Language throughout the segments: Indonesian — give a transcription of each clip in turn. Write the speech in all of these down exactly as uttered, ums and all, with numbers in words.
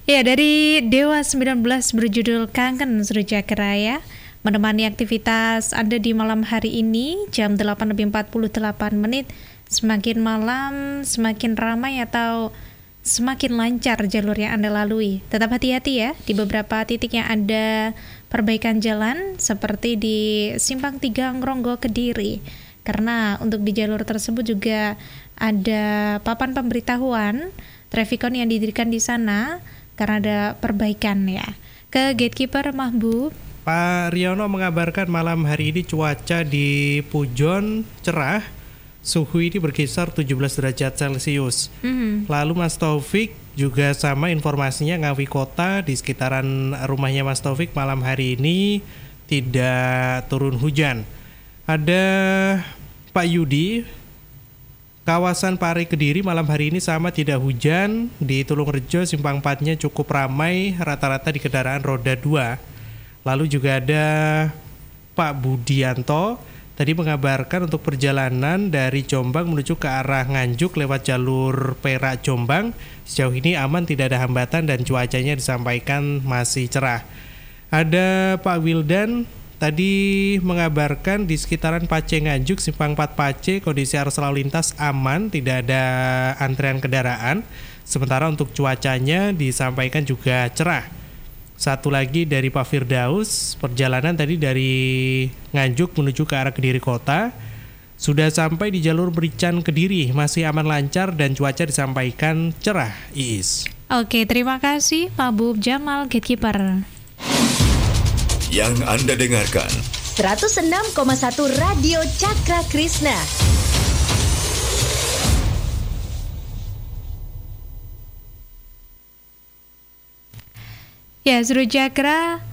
Ya, dari Dewa sembilan belas berjudul Kangen Surujaka Raya menemani aktivitas Anda di malam hari ini jam delapan lebih empat puluh delapan menit. Semakin malam semakin ramai atau semakin lancar jalur yang Anda lalui. Tetap hati-hati ya, di beberapa titik yang ada perbaikan jalan seperti di Simpang tiga Ngronggo Kediri. Karena untuk di jalur tersebut juga ada papan pemberitahuan trafikon yang didirikan di sana karena ada perbaikan ya. Ke Gatekeeper Mahbub. Pak Riono mengabarkan malam hari ini cuaca di Pujon cerah, suhu ini berkisar tujuh belas derajat Celcius. Mm-hmm. Lalu Mas Taufik juga sama informasinya, Ngawi Kota di sekitaran rumahnya Mas Taufik malam hari ini tidak turun hujan. Ada Pak Yudi, kawasan Pare Kediri malam hari ini sama tidak hujan. Di Tulungrejo simpang empatnya cukup ramai, rata-rata di kendaraan roda dua. Lalu juga ada Pak Budianto tadi mengabarkan untuk perjalanan dari Jombang menuju ke arah Nganjuk lewat jalur Perak Jombang sejauh ini aman, tidak ada hambatan dan cuacanya disampaikan masih cerah. Ada Pak Wildan tadi mengabarkan di sekitaran Pace Nganjuk simpang empat Pace kondisi arus lalu lintas aman, tidak ada antrean kendaraan. Sementara untuk cuacanya disampaikan juga cerah. Satu lagi dari Pak Firdaus, perjalanan tadi dari Nganjuk menuju ke arah Kediri Kota sudah sampai di jalur Merican Kediri, masih aman lancar dan cuaca disampaikan cerah. Iis. Oke, terima kasih Pak Bub Jamal Gatekeeper. Yang Anda dengarkan seratus enam koma satu Radio Cakra Krishna. Ya, Surujaka,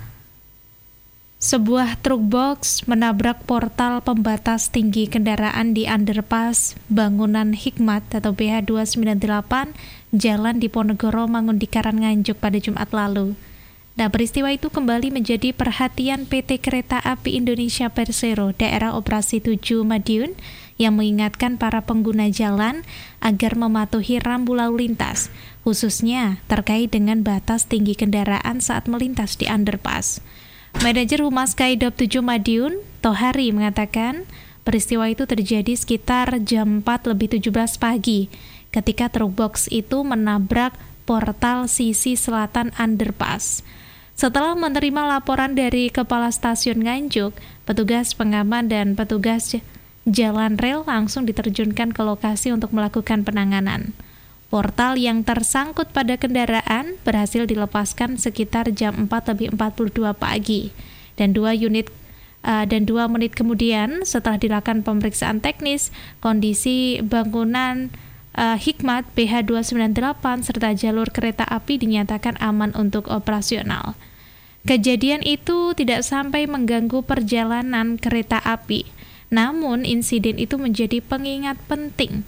sebuah truk box menabrak portal pembatas tinggi kendaraan di underpass Bangunan Hikmat atau B H dua sembilan delapan Jalan Diponegoro Mangundikaran Nganjuk pada Jumat lalu. Nah, peristiwa itu kembali menjadi perhatian P T Kereta Api Indonesia Persero Daerah Operasi tujuh Madiun yang mengingatkan para pengguna jalan agar mematuhi rambu lalu lintas, khususnya terkait dengan batas tinggi kendaraan saat melintas di underpass. Manajer Humas Kaidop tujuh Madiun, Tohari, mengatakan peristiwa itu terjadi sekitar jam empat lebih tujuh belas pagi ketika truk box itu menabrak portal sisi selatan underpass. Setelah menerima laporan dari Kepala Stasiun Nganjuk, petugas pengaman dan petugas jalan rel langsung diterjunkan ke lokasi untuk melakukan penanganan. Portal yang tersangkut pada kendaraan berhasil dilepaskan sekitar jam empat lebih empat puluh dua pagi. Dan dua unit uh, dan dua menit kemudian setelah dilakukan pemeriksaan teknis, kondisi bangunan uh, Hikmat B H dua sembilan delapan serta jalur kereta api dinyatakan aman untuk operasional. Kejadian itu tidak sampai mengganggu perjalanan kereta api. Namun, insiden itu menjadi pengingat penting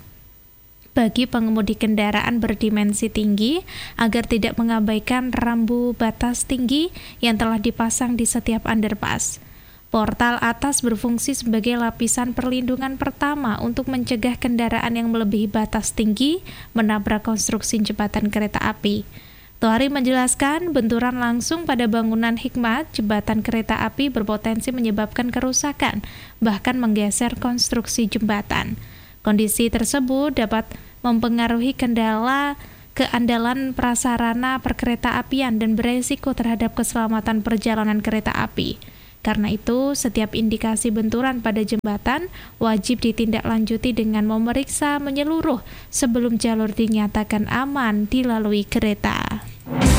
bagi pengemudi kendaraan berdimensi tinggi agar tidak mengabaikan rambu batas tinggi yang telah dipasang di setiap underpass. Portal atas berfungsi sebagai lapisan perlindungan pertama untuk mencegah kendaraan yang melebihi batas tinggi menabrak konstruksi jembatan kereta api. Tohari menjelaskan benturan langsung pada bangunan Hikmat, jembatan kereta api berpotensi menyebabkan kerusakan, bahkan menggeser konstruksi jembatan. Kondisi tersebut dapat mempengaruhi kendala keandalan prasarana perkereta apian dan beresiko terhadap keselamatan perjalanan kereta api. Karena itu, setiap indikasi benturan pada jembatan wajib ditindaklanjuti dengan memeriksa menyeluruh sebelum jalur dinyatakan aman dilalui kereta.